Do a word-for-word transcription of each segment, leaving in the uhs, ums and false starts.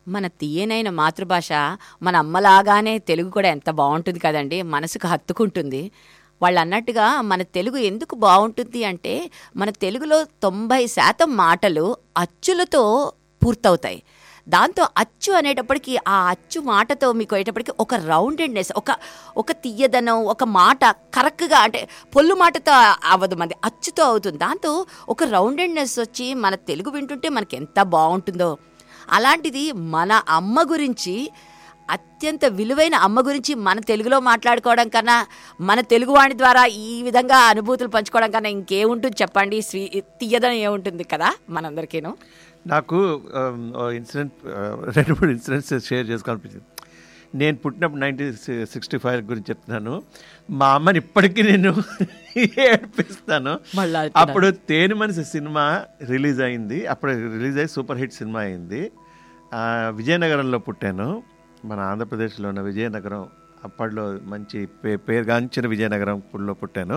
మన తీయనైన మాతృభాష మన అమ్మలాగానే తెలుగు కూడా ఎంత బాగుంటుంది కదండి, మనసుకు హత్తుకుంటుంది. వాళ్ళు అన్నట్టుగా మన తెలుగు ఎందుకు బాగుంటుంది అంటే మన తెలుగులో తొంభై శాతం మాటలు అచ్చులతో పూర్తవుతాయి. దాంతో అచ్చు అనేటప్పటికీ ఆ అచ్చు మాటతో మీకు అయ్యేటప్పటికి ఒక రౌండెడ్నెస్, ఒక ఒక తీయదనం, ఒక మాట కరెక్ట్గా అంటే పొల్లు మాటతో అవ్వదు, మంది అచ్చుతో అవుతుంది. దాంతో ఒక రౌండెడ్నెస్ వచ్చి మన తెలుగు వింటుంటే మనకి ఎంత బాగుంటుందో. అలాంటిది మన అమ్మ గురించి, అత్యంత విలువైన అమ్మ గురించి మన తెలుగులో మాట్లాడుకోవడం కన్నా, మన తెలుగువాణి ద్వారా ఈ విధంగా అనుభూతులు పంచుకోవడం కన్నా ఇంకేముంటుంది చెప్పండి? స్వీ తీయదనం ఏముంటుంది కదా మనందరికీను. నాకు ఇన్సిడెంట్ రెండు మూడు ఇన్సిడెంట్స్ షేర్ చేసుకోవాలనిపించింది. నేను పుట్టినప్పుడు నైన్టీన్ సిక్స్టీ ఫైవ్ గురించి చెప్తున్నాను. మా అమ్మని ఇప్పటికీ నేను ఏడిపిస్తాను. అప్పుడు తేనె మనిషి సినిమా రిలీజ్ అయింది. అప్పుడు రిలీజ్ అయ్యి సూపర్ హిట్ సినిమా అయింది. విజయనగరంలో పుట్టాను, మన ఆంధ్రప్రదేశ్లో ఉన్న విజయనగరం. అప్పట్లో మంచి పే పేరుగాంచిన విజయనగరంలో పుట్టాను.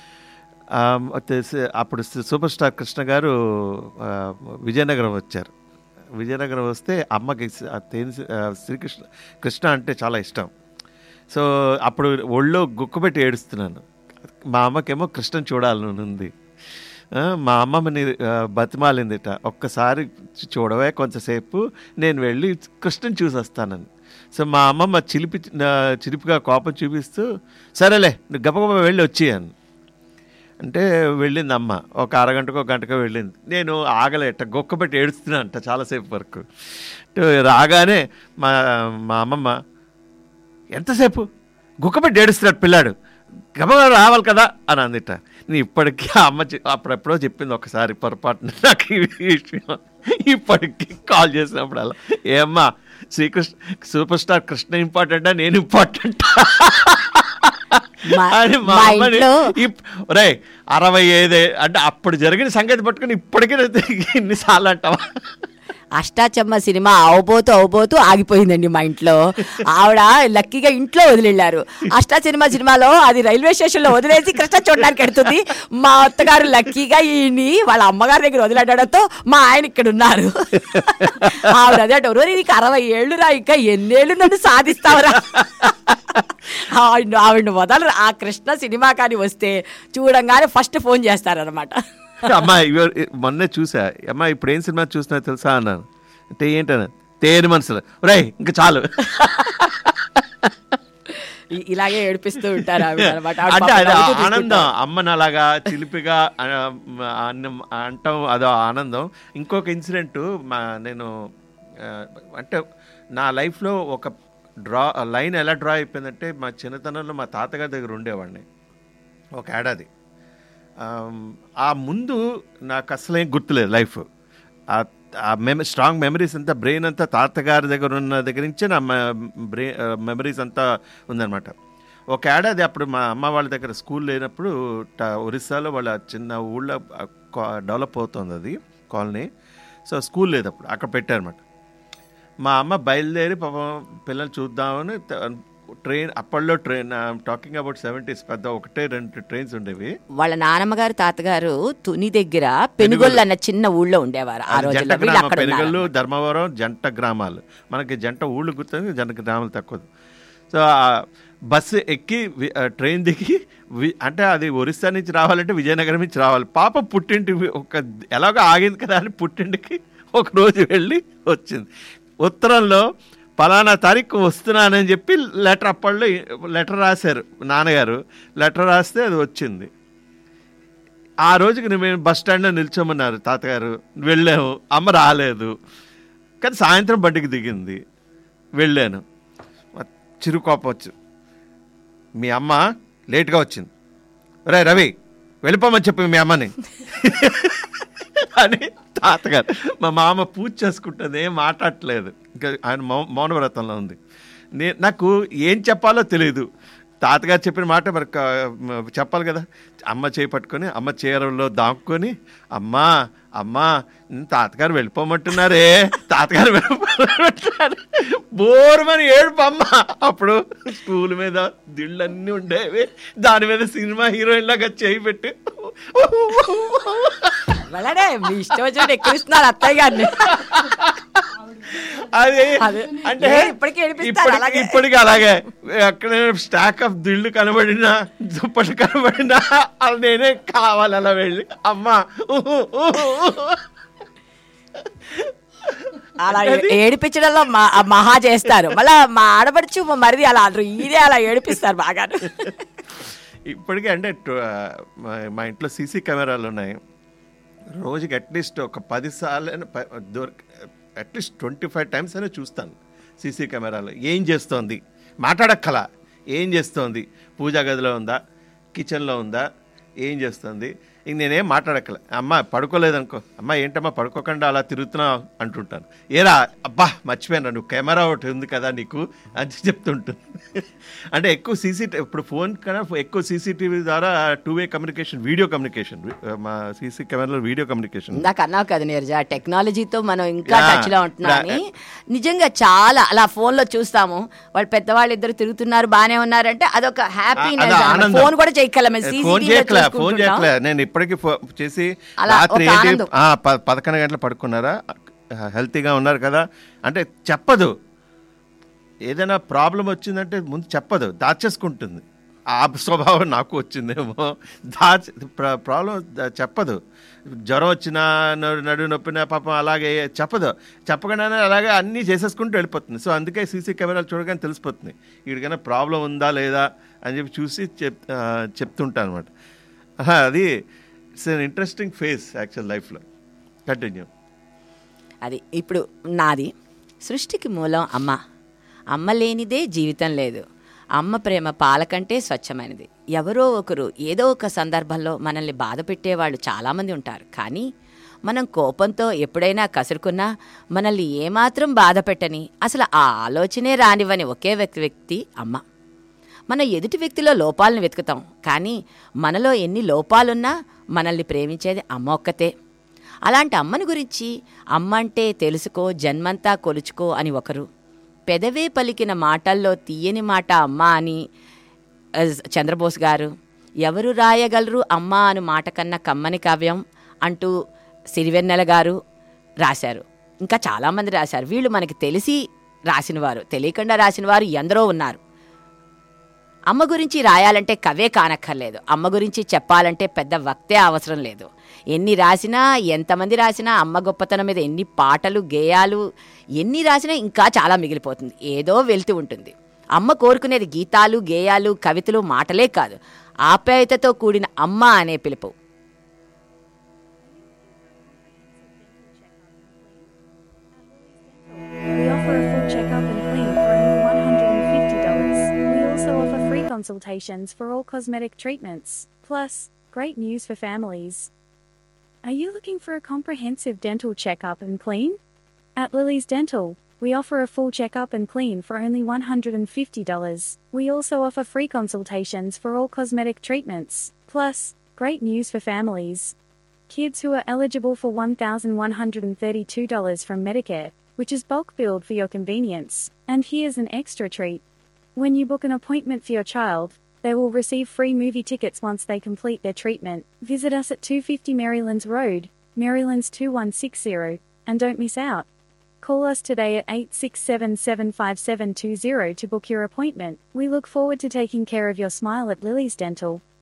అప్పుడు సూపర్ స్టార్ కృష్ణ గారు విజయనగరం వచ్చారు. విజయనగరం వస్తే అమ్మకి శ్రీకృష్ణ కృష్ణ అంటే చాలా ఇష్టం. సో అప్పుడు ఒళ్ళో గుక్కబెట్టి ఏడుస్తున్నాను. మా అమ్మకేమో కృష్ణని చూడాలని ఉంది. మా అమ్మమ్మని బతిమాలిందిట, ఒక్కసారి చూడవే కొంతసేపు, నేను వెళ్ళి కృష్ణని చూసి వస్తానని. సో మా అమ్మమ్మ చిలిపి చిలిపిగా కోపం చూపిస్తూ, సరేలే నువ్వు గబగబా వెళ్ళి వచ్చేయను అంటే వెళ్ళింది అమ్మ. ఒక అరగంటకో గంటకో వెళ్ళింది. నేను ఆగలేట, గొక్కబెట్టి ఏడుస్తున్నా అంట చాలాసేపు వరకు. రాగానే మా మా అమ్మమ్మ, ఎంతసేపు గుక్కబెట్టి ఏడుస్తున్నాడు పిల్లాడు, గబగబా రావాలి కదా అని అందిట. నేను ఇప్పటికీ ఆ అమ్మ అప్పుడెప్పుడో చెప్పింది ఒకసారి పొరపాటున నాకు ఈ విషయం. ఇప్పటికీ కాల్ చేసినప్పుడు అలా, ఏమ్మా శ్రీకృష్ణ సూపర్ స్టార్ కృష్ణ ఇంపార్టెంటా నేను ఇంపార్టెంటా అని మా అమ్మని రే అరవై ఐదు అంటే అప్పుడు జరిగిన సంగతి పట్టుకుని ఇప్పటికీ ఎన్నిసార్లు అంటావా. అష్టాచమ్మ సినిమా అవబోతూ అవబోతూ ఆగిపోయిందండి మా ఇంట్లో. ఆవిడ లక్కీగా ఇంట్లో వదిలేళ్ళారు. అష్టాచమ్మ సినిమాలో అది రైల్వే స్టేషన్లో వదిలేసి కృష్ణ చూడడానికి వెళ్తుంది. మా అత్తగారు లక్కీగా ఈయన్ని వాళ్ళ అమ్మగారి దగ్గర వదిలేడడంతో మా ఆయన ఇక్కడ ఉన్నారు. ఆవిడ అదే రోజు నీకు అరవై ఏళ్ళు రా, ఇంకా ఎన్నేళ్ళు నన్ను సాధిస్తావరా. ఆవిడ ఆవిడ వదలరు. ఆ కృష్ణ సినిమా కానీ వస్తే చూడంగానే ఫస్ట్ ఫోన్ చేస్తారనమాట. అమ్మా మొన్నే చూసా, అమ్మా ఇప్పుడు ఏం సినిమా చూస్తున్నా తెలుసా అన్నాను. అంటే ఏంటన్నా, తేనె మనసులు, రై ఇంకా చాలు. ఇలాగే ఏడిపిస్తూ ఉంటారు అంటే అది ఆనందం. అమ్మని అలాగా చిలిపిగా అంటాం, అదో ఆనందం. ఇంకొక ఇన్సిడెంట్, మా నేను అంటే నా లైఫ్లో ఒక డ్రా లైన్ ఎలా డ్రా అయిపోయిందంటే, మా చిన్నతనంలో మా తాతగారి దగ్గర ఉండేవాడిని ఒక ఏడాది. ఆ ముందు నాకు అసలేం గుర్తులేదు లైఫ్. ఆ మెమ స్ట్రాంగ్ మెమరీస్ అంతా, బ్రెయిన్ అంతా తాతగారి దగ్గర ఉన్న దగ్గర నుంచే నా బ్రెయి మెమరీస్ అంతా ఉందన్నమాట. ఒక ఏడాది అప్పుడు మా అమ్మ వాళ్ళ దగ్గర స్కూల్ లేనప్పుడు ఒరిస్సాలో వాళ్ళ చిన్న ఊళ్ళో డెవలప్ అవుతుంది అది కాలనీ. సో స్కూల్ లేదు అప్పుడు, అక్కడ పెట్టారన్నమాట. మా అమ్మ బయలుదేరి పాపం పిల్లలు చూద్దామని ట్రైన్, అప్పట్లో ట్రైన్ టాకింగ్ అబౌట్ సెవెంటీస్, పెద్ద ఒకటే రెండు ట్రైన్స్ ఉండేవి. వాళ్ళ నాన్నమ్మగారు తాతగారు తుని దగ్గర పెనుగొల్లు అన్న చిన్న ఊళ్ళో ఉండేవారు. పెనుగొల్లు, ధర్మవరం జంట గ్రామాలు. మనకి జంట ఊళ్ళు గుర్తుంది, జంట గ్రామాలు తక్కువ. సో బస్సు ఎక్కి ట్రైన్ దిగి, అంటే అది ఒరిస్సా నుంచి రావాలంటే విజయనగరం నుంచి రావాలి. పాప పుట్టింటి ఒక ఎలాగో ఆగింది కదా అని పుట్టింటికి ఒక రోజు వెళ్ళి వచ్చింది. ఉత్తరంలో పలానా తారీఖు వస్తున్నానని చెప్పి లెటర్, అప్పట్లో లెటర్ రాశారు నాన్నగారు. లెటర్ రాస్తే అది వచ్చింది. ఆ రోజుకి మేము బస్ స్టాండ్లో నిల్చోమన్నారు తాతగారు. వెళ్ళాము, అమ్మ రాలేదు. కానీ సాయంత్రం బండికి దిగింది, వెళ్ళాను. చిరుకోపం వచ్చు, మీ అమ్మ లేట్గా వచ్చింది, రే రవి వెళ్ళిపోమని చెప్పి మీ అమ్మని అని తాతగారు. మా మామ పూజ చేసుకుంటుంది, ఏం మాట్లాడట్లేదు, ఇంకా ఆయన మౌ మౌనవ్రతంలో ఉంది. నే నాకు ఏం చెప్పాలో తెలియదు. తాతగారు చెప్పిన మాట మరి చెప్పాలి కదా. అమ్మ చేయి పట్టుకొని అమ్మ చీరలో దాక్కుని, అమ్మా అమ్మా తాతగారు వెళ్ళిపోమంటున్నారే, తాతగారు వెళ్ళిపోమంటున్నారు, బోరుమని ఏడుపు అమ్మ. అప్పుడు స్కూల్ మీద దిళ్ళన్నీ ఉండేవి, దాని మీద సినిమా హీరోయిన్ లాగా చేయి పెట్టి మీ ఇష్టం వచ్చినట్టు ఎక్కిస్తున్నారు అత్తయ్య గారిని. అది అదే. అంటే ఏ, ఇప్పటికీ ఏడిపిస్తారు ఇప్పటికి అలాగే. ఇప్పటికి అలాగే అక్కడ స్టాక్ ఆఫ్ దిళ్ళు కనబడినా దుప్పటి కనబడినా అది నేనే కావాలి అలా వెళ్ళి అమ్మా ఊహు, ఊహు, ఊహు. అలా ఏ- ఏడిపించడంలో మా- ఆ మహా చేస్తారు. మళ్ళా మా ఆడపడుచు మా మరిది అలా అందరూ ఈడే అలా ఏడిపిస్తారు బాగా. ఇప్పటికీ అంటే టు- మా మా ఇంట్లో సీసీ కెమెరాలు ఉన్నాయి. రోజుకి అట్లీస్ట్ ఒక పది సార్లు దొరక అట్లీస్ట్ ట్వంటీ ఫైవ్ టైమ్స్ అయినా చూస్తాను సీసీ కెమెరాలో. ఏం చేస్తోంది, మాట్లాడక్కల, ఏం చేస్తోంది, పూజా గదిలో ఉందా, కిచెన్లో ఉందా, ఏం చేస్తుంది, ఇంక నేనేం మాట్లాడక్కల. అమ్మ పడుకోలేదనుకో, అమ్మ ఏంటమ్మా పడుకోకుండా అలా తిరుగుతున్నావు అంటుంటాను. ఏరా అబ్బా మర్చిపోయాను నువ్వు కెమెరా ఒకటి ఉంది కదా నీకు అని చెప్తుంటుంది. అంటే ఎక్కువ సీసీ ఇప్పుడు ఫోన్ కన్నా ఎక్కువ సీసీటీవీ ద్వారా two way communication, video communication, మా సీసీ కెమెరాలో వీడియో కమ్యూనికేషన్. ఇందాక అన్నావు కదా నీరజ, టెక్నాలజీతో మనం ఇంకా యా. టచ్ లో ఉంటున్నామని. నిజంగా చాలా అలా ఫోన్ లో చూస్తాము, వాళ్ళు పెద్దవాళ్ళు ఇద్దరు తిరుగుతున్నారు బానే ఉన్నారంటే అదొక హ్యాపీనెస్. అది ఆనందం. ఫోన్ కూడా చేయగలం, ఫోన్ చేయట్లే ఫోన్ చేయట్లే నేను ఇప్పటికీ ఫో- చేసి అలా రాత్రి ఒక ఏంటి ఆనందం. ఆ, ప- పదకొండు గంటలు పడుకున్నారా, హెల్తీగా ఉన్నారు కదా అంటే చెప్పదు. ఏదైనా ప్రాబ్లం వచ్చిందంటే ముందు చెప్పదు, దాచేసుకుంటుంది. ఆ స్వభావం నాకు వచ్చిందేమో. దాచి ప్ర- ప్రాబ్లం ద- చెప్పదు. జ్వరం వచ్చినా న- నడు నొప్పినా పాపం అలాగే చెప్పదు. చెప్పకుండానే అలాగే అన్నీ చేసేసుకుంటూ వెళ్ళిపోతుంది. సో అందుకే సీసీ కెమెరాలు చూడగానే తెలిసిపోతుంది వీడికైనా ప్రాబ్లం ఉందా లేదా అని చెప్పి చూసి చెప్ ఆ, చెప్తుంటాను అనమాట. అది it's an interesting phase actual లైఫ్లో. కంటిన్యూ. అది ఇప్పుడు నాది. సృష్టికి మూలం అమ్మ. అమ్మ లేనిదే జీవితం లేదు. అమ్మ ప్రేమ పాలకంటే స్వచ్ఛమైనది. ఎవరో ఒకరు ఏదో ఒక సందర్భంలో మనల్ని బాధ పెట్టేవాళ్ళు చాలామంది ఉంటారు. కానీ మనం కోపంతో ఎప్పుడైనా కసురుకున్నా మనల్ని ఏమాత్రం బాధ పెట్టని, అసలు ఆ ఆలోచనే రానివ్వని ఒకే వ్యక్తి వ్యక్తి అమ్మ. మనం ఎదుటి వ్యక్తిలో లోపాలను వెతుకుతాం, కానీ మనలో ఎన్ని లోపాలున్నా మనల్ని ప్రేమించేది అమ్మ ఒక్కతే. అలాంటి అమ్మని గురించి అమ్మ అంటే తెలుసుకో జన్మంతా కొలుచుకో అని ఒకరు, పెదవే పలికిన మాటల్లో తీయని మాట అమ్మ అని చంద్రబోస్ గారు, ఎవరు రాయగలరు అమ్మ అను మాట కన్నా కమ్మని కావ్యం అంటూ సిరివెన్నెల గారు రాశారు. ఇంకా చాలామంది రాశారు. వీళ్ళు మనకి తెలిసి రాసినవారు, తెలియకుండా రాసినవారు ఎందరో ఉన్నారు. అమ్మ గురించి రాయాలంటే కవే కానక్కర్లేదు, అమ్మ గురించి చెప్పాలంటే పెద్ద వక్తే అవసరం లేదు. ఎన్ని రాసినా ఎంతమంది రాసినా అమ్మ గొప్పతనం మీద ఎన్ని పాటలు గేయాలు ఎన్ని రాసినా ఇంకా చాలా మిగిలిపోతుంది, ఏదో వెళ్తూ ఉంటుంది. అమ్మ కోరుకునేది గీతాలు గేయాలు కవితలు మాటలే కాదు, ఆప్యాయతతో కూడిన అమ్మ అనే పిలుపు. We offer a full checkup and clean for only one hundred fifty dollars. We also offer free consultations for all cosmetic treatments. Plus, great news for families. Are you looking for a comprehensive dental checkup and clean? At Lily's Dental, we offer a full checkup and clean for only one hundred fifty dollars. We also offer free consultations for all cosmetic treatments. Plus, great news for families. Kids who are eligible for one thousand one hundred thirty-two dollars from Medicare, which is bulk billed for your convenience. And here's an extra treat. When you book an appointment for your child, they will receive free movie tickets once they complete their treatment. Visit us at two fifty Marylands Road, Marylands two one six zero, and don't miss out. Call us today at eight six seven, seven five seven two zero to book your appointment. We look forward to taking care of your smile at Lily's Dental.